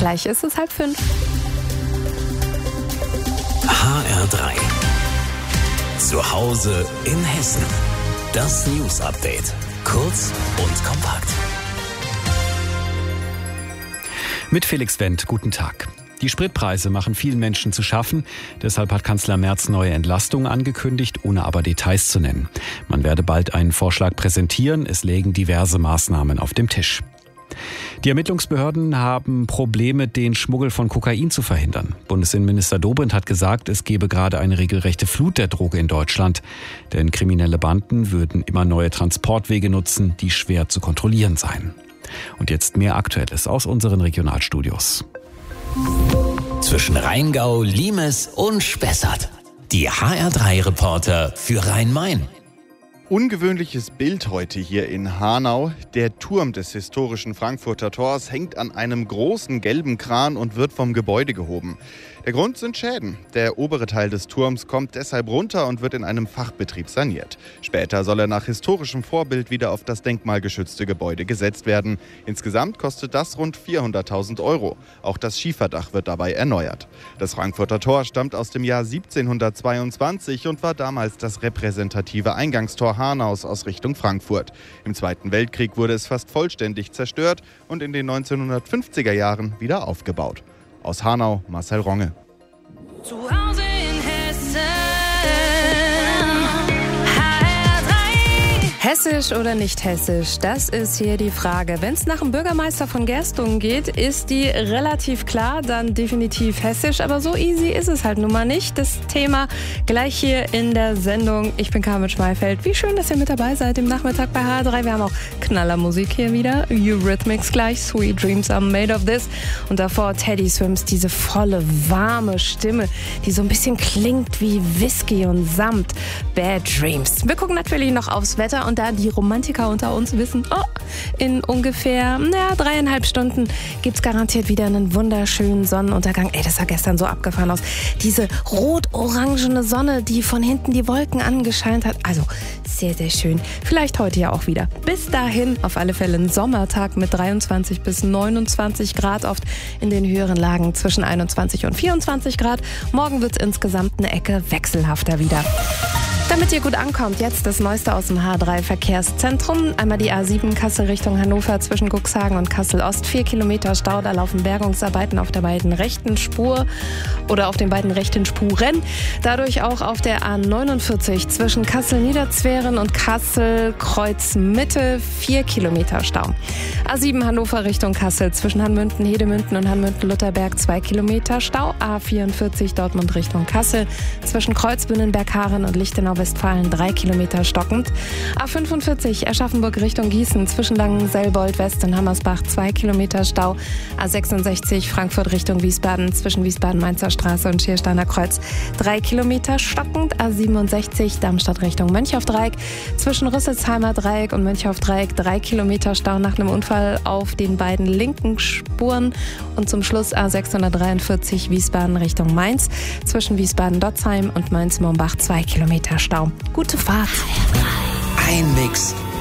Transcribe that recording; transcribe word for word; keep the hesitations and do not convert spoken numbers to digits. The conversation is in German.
Gleich ist es halb fünf. H R drei. Zu Hause in Hessen. Das News Update. Kurz und kompakt. Mit Felix Wendt, guten Tag. Die Spritpreise machen vielen Menschen zu schaffen. Deshalb hat Kanzler Merz neue Entlastungen angekündigt, ohne aber Details zu nennen. Man werde bald einen Vorschlag präsentieren. Es lägen diverse Maßnahmen auf dem Tisch. Die Ermittlungsbehörden haben Probleme, den Schmuggel von Kokain zu verhindern. Bundesinnenminister Dobrindt hat gesagt, es gebe gerade eine regelrechte Flut der Droge in Deutschland. Denn kriminelle Banden würden immer neue Transportwege nutzen, die schwer zu kontrollieren seien. Und jetzt mehr Aktuelles aus unseren Regionalstudios. Zwischen Rheingau, Limes und Spessart. Die H R drei Reporter für Rhein-Main. Ungewöhnliches Bild heute hier in Hanau. Der Turm des historischen Frankfurter Tors hängt an einem großen gelben Kran und wird vom Gebäude gehoben. Der Grund sind Schäden. Der obere Teil des Turms kommt deshalb runter und wird in einem Fachbetrieb saniert. Später soll er nach historischem Vorbild wieder auf das denkmalgeschützte Gebäude gesetzt werden. Insgesamt kostet das rund vierhunderttausend Euro. Auch das Schieferdach wird dabei erneuert. Das Frankfurter Tor stammt aus dem Jahr siebzehnhundertzweiundzwanzig und war damals das repräsentative Eingangstor Hanaus aus Richtung Frankfurt. Im Zweiten Weltkrieg wurde es fast vollständig zerstört und in den neunzehnhundertfünfziger Jahren wieder aufgebaut. Aus Hanau, Marcel Ronge. Zu Hause in Hessen. H R drei. Hessisch oder nicht hessisch? Das ist hier die Frage. Wenn es nach dem Bürgermeister von Gerstungen geht, ist die relativ klar, dann definitiv hessisch. Aber so easy ist es halt nun mal nicht. Das Thema gleich hier in der Sendung. Ich bin Carmen Schmeifeld. Wie schön, dass ihr mit dabei seid im Nachmittag bei H R drei. Wir haben auch Knallermusik hier wieder. Eurythmics gleich. Sweet Dreams are made of this. Und davor Teddy Swims, diese volle, warme Stimme, die so ein bisschen klingt wie Whisky und Samt. Bad Dreams. Wir gucken natürlich noch aufs Wetter und da die Romantiker unter uns wissen, oh, in ungefähr naja, dreieinhalb Stunden gibt es garantiert wieder einen wunderschönen Sonnenuntergang. Ey, das sah gestern so abgefahren aus. Diese rot-orangene Sonne, die von hinten die Wolken angescheint hat. Also sehr, sehr schön. Vielleicht heute ja auch wieder. Bis dahin auf alle Fälle ein Sommertag mit dreiundzwanzig bis neunundzwanzig Grad, oft in den höheren Lagen zwischen einundzwanzig und vierundzwanzig Grad. Morgen wird es insgesamt eine Ecke wechselhafter wieder. Damit ihr gut ankommt, jetzt das Neueste aus dem H drei Verkehrszentrum. Einmal die A sieben Kassel Richtung Hannover zwischen Cuxhagen und Kassel-Ost. Vier Kilometer Stau, da laufen Bergungsarbeiten auf der beiden rechten Spur oder auf den beiden rechten Spuren. Dadurch auch auf der A neunundvierzig zwischen Kassel-Niederzweren und Kassel-Kreuz-Mitte. Vier Kilometer Stau. A sieben Hannover Richtung Kassel zwischen Hanmünden, Hedemünden und Hanmünden-Lutherberg. Zwei Kilometer Stau. A vierundvierzig Dortmund Richtung Kassel zwischen Kreuzbünnen-Berghaaren und Lichtenau Westfalen drei Kilometer stockend. A fünfundvierzig Aschaffenburg Richtung Gießen zwischen Langenselbold West und Hammersbach zwei Kilometer Stau. A sechsundsechzig Frankfurt Richtung Wiesbaden zwischen Wiesbaden-Mainzer Straße und Schiersteiner Kreuz drei Kilometer stockend. A siebenundsechzig Darmstadt Richtung Mönchhofdreieck zwischen Rüsselsheimer Dreieck und Mönchhofdreieck drei Kilometer Stau nach einem Unfall auf den beiden linken Spuren. Und zum Schluss A sechshundertdreiundvierzig Wiesbaden Richtung Mainz zwischen Wiesbaden-Dotzheim und Mainz-Mombach zwei Kilometer Stau. Gute Fahrt. Ein Mix